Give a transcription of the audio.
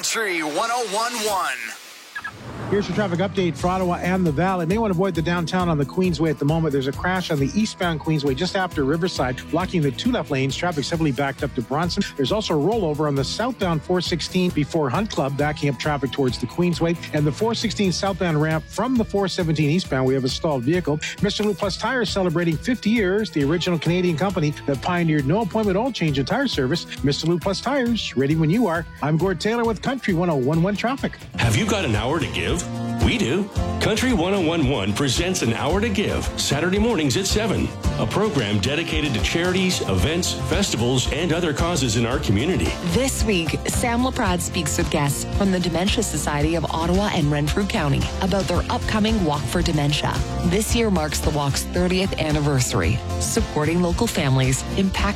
Country 101.1. Here's your traffic update for Ottawa and the Valley. You may want to avoid the downtown on the Queensway at the moment. There's a crash on the eastbound Queensway just after Riverside, blocking the two left lanes. Traffic's heavily backed up to Bronson. There's also a rollover on the southbound 416 before Hunt Club, backing up traffic towards the Queensway. And the 416 southbound ramp from the 417 eastbound, we have a stalled vehicle. Mr. Lou Plus Tires celebrating 50 years, the original Canadian company that pioneered no appointment oil change and tire service. Mr. Lou Plus Tires, ready when you are. I'm Gord Taylor with Country 101.1 Traffic. Have you got an hour to give? We do. Country 101.1 presents An Hour to Give, Saturday mornings at 7. A program dedicated to charities, events, festivals, and other causes in our community. This week, Sam Laprade speaks with guests from the Dementia Society of Ottawa and Renfrew County about their upcoming Walk for Dementia. This year marks the walk's 30th anniversary, supporting local families, impacting